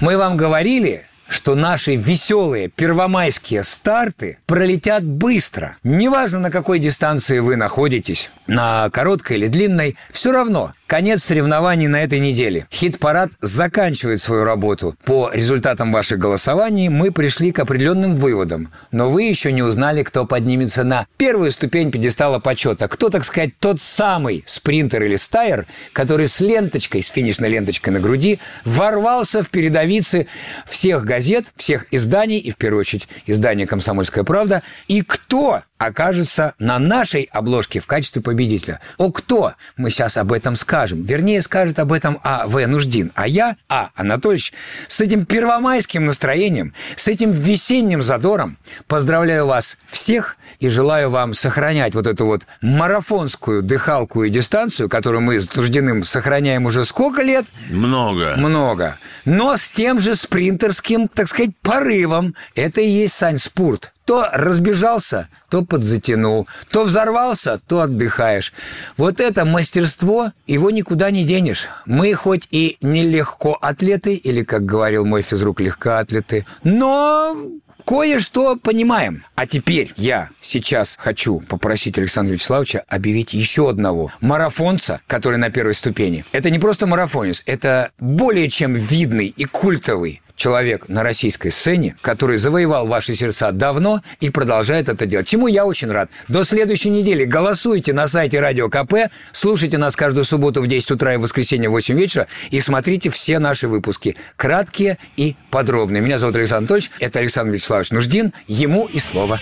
Мы вам говорили, что наши веселые первомайские старты пролетят быстро. Неважно, на какой дистанции вы находитесь, на короткой или длинной, все равно конец соревнований на этой неделе. Хит-парад заканчивает свою работу. По результатам ваших голосований мы пришли к определенным выводам, но вы еще не узнали, кто поднимется на первую ступень пьедестала почета. Кто, так сказать, тот самый спринтер или стайер, который с ленточкой, с финишной ленточкой на груди ворвался в передовицы всех газет, всех изданий, и в первую очередь издания «Комсомольская правда», и кто окажется на нашей обложке в качестве победителя. Кто? Мы сейчас об этом скажем. Вернее, скажет об этом А.В. Нуждин. А я, Анатольевич, с этим первомайским настроением, с этим весенним задором поздравляю вас всех и желаю вам сохранять вот эту вот марафонскую дыхалку и дистанцию, которую мы с Нуждиным сохраняем уже сколько лет? Много. Но с тем же спринтерским, так сказать, порывом. Это и есть, Сань, спорт. То разбежался, то подзатянул, то взорвался, то отдыхаешь. Вот это мастерство, его никуда не денешь. Мы хоть и не легкоатлеты, или, как говорил мой физрук, легкоатлеты, но кое-что понимаем. А теперь я сейчас хочу попросить Александра Вячеславовича объявить еще одного марафонца, который на первой ступени. Это не просто марафонец, это более чем видный и культовый человек на российской сцене, который завоевал ваши сердца давно и продолжает это делать. Чему я очень рад. До следующей недели голосуйте на сайте Радио КП, слушайте нас каждую субботу в 10 утра и в воскресенье в 8 вечера и смотрите все наши выпуски. Краткие и подробные. Меня зовут Александр Анатольевич, это Александр Вячеславович Нуждин. Ему и слово.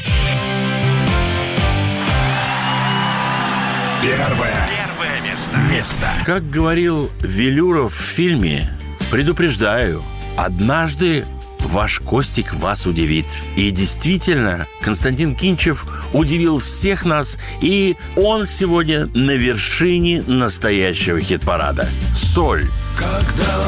Первое место. Как говорил Велюров в фильме, предупреждаю, однажды ваш Костик вас удивит. И действительно, Константин Кинчев удивил всех нас, и он сегодня на вершине настоящего хит-парада. «Соль». Когда